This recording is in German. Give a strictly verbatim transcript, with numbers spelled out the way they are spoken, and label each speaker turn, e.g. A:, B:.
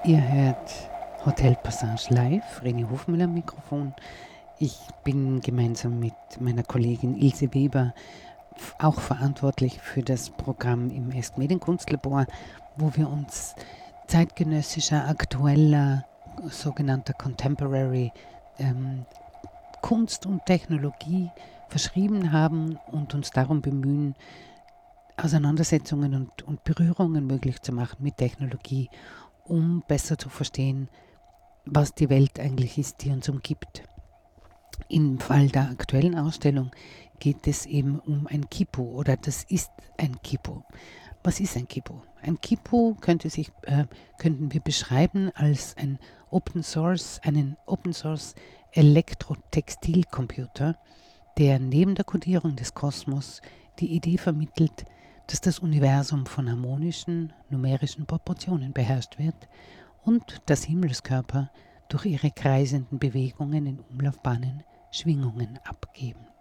A: Ihr hört Hotel Passage live, René Hofmüller am Mikrofon. Ich bin gemeinsam mit meiner Kollegin Ilse Weber f- auch verantwortlich für das Programm im Est Medienkunstlabor, wo wir uns zeitgenössischer, aktueller, sogenannter Contemporary ähm, Kunst und Technologie verschrieben haben und uns darum bemühen, Auseinandersetzungen und, und Berührungen möglich zu machen mit Technologie, um besser zu verstehen, was die Welt eigentlich ist, die uns umgibt. Im Fall der aktuellen Ausstellung geht es eben um ein Kipu oder das ist ein Kipu. Was ist ein Kipu? Ein Kipu könnte sich, äh, könnten wir beschreiben als ein Open Source, einen Open Source Elektrotextilcomputer, der neben der Kodierung des Kosmos die Idee vermittelt, dass das Universum von harmonischen, numerischen Proportionen beherrscht wird und dass Himmelskörper durch ihre kreisenden Bewegungen in Umlaufbahnen Schwingungen abgeben.